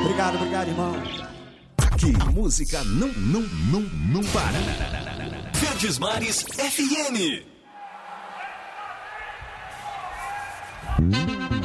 Obrigado, obrigado, irmão. Aqui, música não para. Verdes Mares FM.